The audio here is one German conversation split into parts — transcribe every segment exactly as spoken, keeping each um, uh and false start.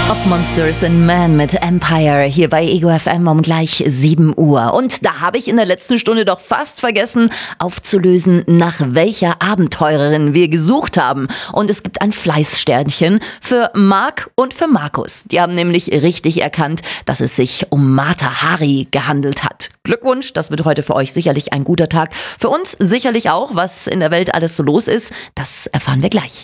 Of Monsters and Men mit Empire hier bei Ego F M um gleich sieben Uhr. Und da habe ich in der letzten Stunde doch fast vergessen aufzulösen, nach welcher Abenteurerin wir gesucht haben. Und es gibt ein Fleißsternchen für Marc und für Markus. Die haben nämlich richtig erkannt, dass es sich um Mata Hari gehandelt hat. Glückwunsch, das wird heute für euch sicherlich ein guter Tag. Für uns sicherlich auch, was in der Welt alles so los ist. Das erfahren wir gleich.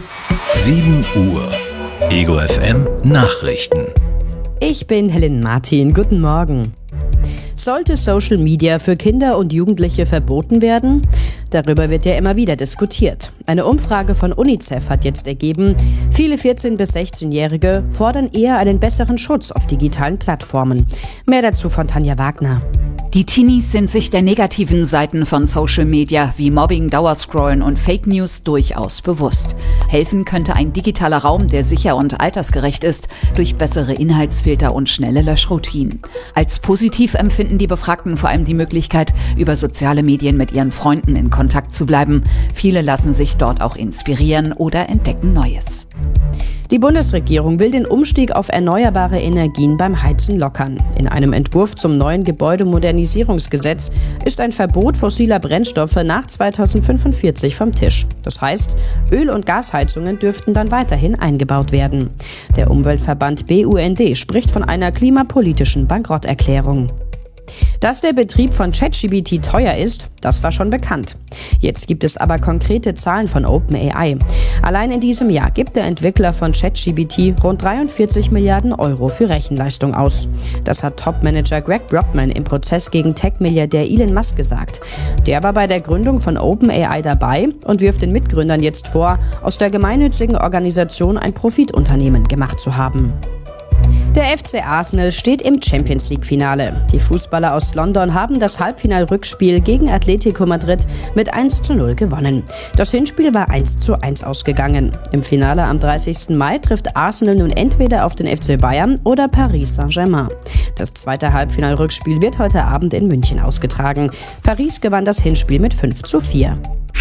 sieben Uhr. Ego F M Nachrichten. Ich bin Helen Martin. Guten Morgen. Sollte Social Media für Kinder und Jugendliche verboten werden? Darüber wird ja immer wieder diskutiert. Eine Umfrage von UNICEF hat jetzt ergeben, viele vierzehn- bis sechzehnjährige fordern eher einen besseren Schutz auf digitalen Plattformen. Mehr dazu von Tanja Wagner. Die Teenies sind sich der negativen Seiten von Social Media wie Mobbing, Dauerscrollen und Fake News durchaus bewusst. Helfen könnte ein digitaler Raum, der sicher und altersgerecht ist, durch bessere Inhaltsfilter und schnelle Löschroutinen. Als positiv empfinden die Befragten vor allem die Möglichkeit, über soziale Medien mit ihren Freunden in Kontakt zu bleiben. Viele lassen sich dort auch inspirieren oder entdecken Neues. Die Bundesregierung will den Umstieg auf erneuerbare Energien beim Heizen lockern. In einem Entwurf zum neuen Gebäudemodernisierungsgesetz ist ein Verbot fossiler Brennstoffe nach zweitausendfünfundvierzig vom Tisch. Das heißt, Öl- und Gasheizungen dürften dann weiterhin eingebaut werden. Der Umweltverband B U N D spricht von einer klimapolitischen Bankrotterklärung. Dass der Betrieb von ChatGPT teuer ist, das war schon bekannt. Jetzt gibt es aber konkrete Zahlen von OpenAI. Allein in diesem Jahr gibt der Entwickler von ChatGPT rund dreiundvierzig Milliarden Euro für Rechenleistung aus. Das hat Topmanager Greg Brockman im Prozess gegen Tech-Milliardär Elon Musk gesagt. Der war bei der Gründung von OpenAI dabei und wirft den Mitgründern jetzt vor, aus der gemeinnützigen Organisation ein Profitunternehmen gemacht zu haben. Der F C Arsenal steht im Champions-League-Finale. Die Fußballer aus London haben das Halbfinal-Rückspiel gegen Atletico Madrid mit eins zu null gewonnen. Das Hinspiel war eins zu eins ausgegangen. Im Finale am dreißigsten Mai trifft Arsenal nun entweder auf den F C Bayern oder Paris Saint-Germain. Das zweite Halbfinal-Rückspiel wird heute Abend in München ausgetragen. Paris gewann das Hinspiel mit fünf zu vier.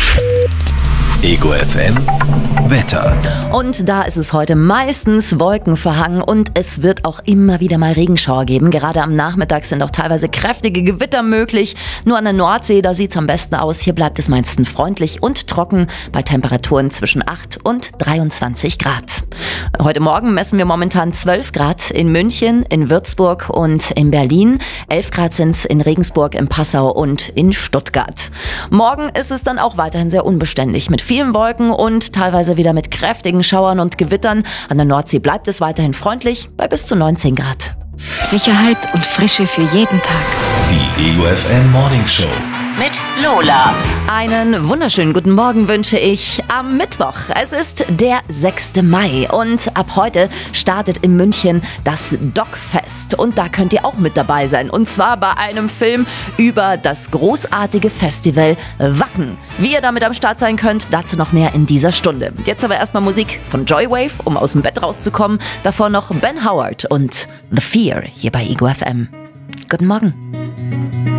Ego F M Wetter. Und da ist es heute meistens wolkenverhangen und es wird auch immer wieder mal Regenschauer geben. Gerade am Nachmittag sind auch teilweise kräftige Gewitter möglich. Nur an der Nordsee, da sieht es am besten aus. Hier bleibt es meistens freundlich und trocken bei Temperaturen zwischen acht und dreiundzwanzig Grad. Heute Morgen messen wir momentan zwölf Grad in München, in Würzburg und in Berlin. elf Grad sind es in Regensburg, in Passau und in Stuttgart. Morgen ist es dann auch weiterhin sehr unbeständig mit vielen Wolken und teilweise wieder mit kräftigen Schauern und Gewittern. An der Nordsee bleibt es weiterhin freundlich bei bis zu neunzehn Grad. Sicherheit und Frische für jeden Tag. Die Ego F M Morning Show. Mit Lola. Einen wunderschönen guten Morgen wünsche ich am Mittwoch. Es ist der sechste Mai und ab heute startet in München das Dogfest. Und da könnt ihr auch mit dabei sein. Und zwar bei einem Film über das großartige Festival Wacken. Wie ihr damit am Start sein könnt, dazu noch mehr in dieser Stunde. Jetzt aber erstmal Musik von Joywave, um aus dem Bett rauszukommen. Davor noch Ben Howard und The Fear hier bei Ego F M. Guten Morgen.